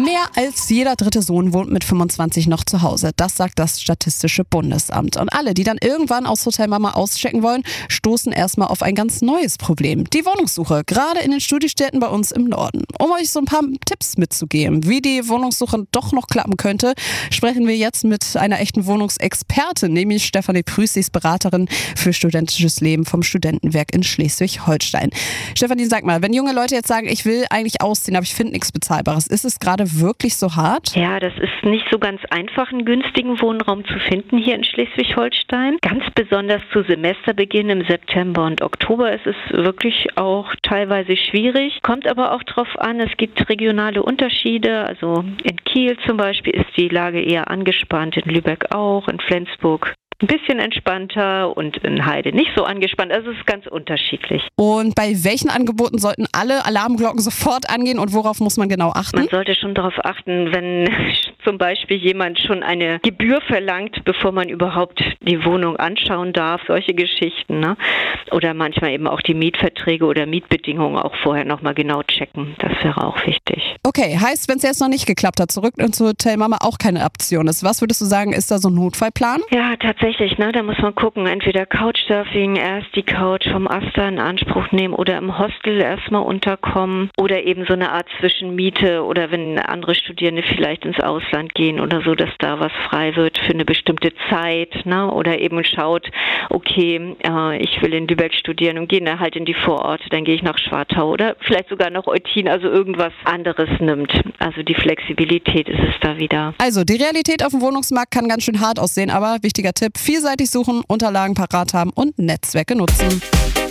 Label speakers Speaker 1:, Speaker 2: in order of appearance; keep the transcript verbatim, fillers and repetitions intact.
Speaker 1: Mehr als jeder dritte Sohn wohnt mit fünfundzwanzig noch zu Hause. Das sagt das Statistische Bundesamt. Und alle, die dann irgendwann aus Hotel Mama auschecken wollen, stoßen erstmal auf ein ganz neues Problem. Die Wohnungssuche, gerade in den Studiestädten bei uns im Norden. Um euch so ein paar Tipps mitzugeben, wie die Wohnungssuche doch noch klappen könnte, sprechen wir jetzt mit einer echten Wohnungsexpertin, nämlich Stefanie Prüß, sie ist Beraterin für studentisches Leben vom Studentenwerk in Schleswig-Holstein. Stefanie, sag mal, wenn junge Leute jetzt sagen, ich will eigentlich ausziehen, aber ich finde nichts Bezahlbares, ist es gerade wirklich so hart?
Speaker 2: Ja, das ist nicht so ganz einfach, einen günstigen Wohnraum zu finden hier in Schleswig-Holstein. Ganz besonders zu Semesterbeginn im September und Oktober ist es wirklich auch teilweise schwierig. Kommt aber auch drauf an, es gibt regionale Unterschiede. Also in Kiel zum Beispiel ist die Lage eher angespannt, in Lübeck auch, in Flensburg ein bisschen entspannter und in Heide nicht so angespannt. Also es ist ganz unterschiedlich.
Speaker 1: Und bei welchen Angeboten sollten alle Alarmglocken sofort angehen und worauf muss man genau achten?
Speaker 2: Man sollte schon darauf achten, wenn zum Beispiel jemand schon eine Gebühr verlangt, bevor man überhaupt die Wohnung anschauen darf. Solche Geschichten, ne? Oder manchmal eben auch die Mietverträge oder Mietbedingungen auch vorher nochmal genau checken. Das wäre auch wichtig.
Speaker 1: Okay, heißt, wenn es jetzt noch nicht geklappt hat, zurück zu Hotel Mama auch keine Option ist. Was würdest du sagen, ist da so ein Notfallplan?
Speaker 2: Ja, tatsächlich. Ne, da muss man gucken, entweder Couchsurfing, erst die Couch vom Asta in Anspruch nehmen oder im Hostel erstmal unterkommen oder eben so eine Art Zwischenmiete oder wenn andere Studierende vielleicht ins Ausland gehen oder so, dass da was frei wird für eine bestimmte Zeit, ne, oder eben schaut, okay, äh, ich will in Lübeck studieren und gehe dann halt in die Vororte, dann gehe ich nach Schwartau oder vielleicht sogar nach Eutin, also irgendwas anderes nimmt. Also die Flexibilität ist es da wieder.
Speaker 1: Also die Realität auf dem Wohnungsmarkt kann ganz schön hart aussehen, aber wichtiger Tipp, vielseitig suchen, Unterlagen parat haben und Netzwerke nutzen.